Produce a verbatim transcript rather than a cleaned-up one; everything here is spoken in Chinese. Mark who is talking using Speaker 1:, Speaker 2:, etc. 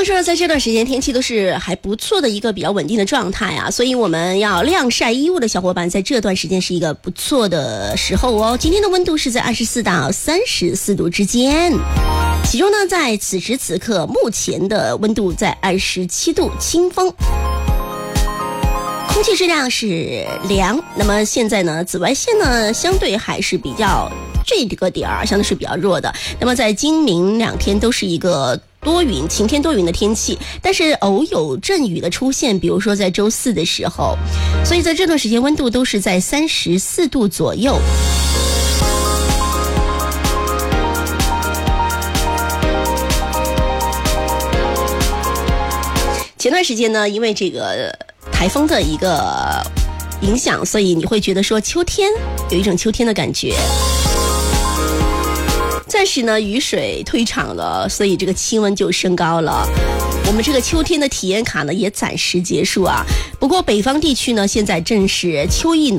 Speaker 1: 刚说在这段时间天气都是还不错的一个比较稳定的状态啊，所以我们要晾晒衣物的小伙伴在这段时间是一个不错的时候哦。今天的温度是在二十四到三十四度之间，其中呢在此时此刻目前的温度在二十七度，清风，空气质量是良。那么现在呢紫外线呢相对还是比较这个点儿相对是比较弱的。那么在今明两天都是一个多云晴天多云的天气，但是偶有阵雨的出现，比如说在周四的时候，所以在这段时间温度都是在三十四度左右。前段时间呢因为这个台风的一个影响，所以你会觉得说秋天有一种秋天的感觉。暂时呢雨水退场了，所以这个气温就升高了，我们这个秋天的体验卡呢也暂时结束啊。不过北方地区呢现在正是秋意浓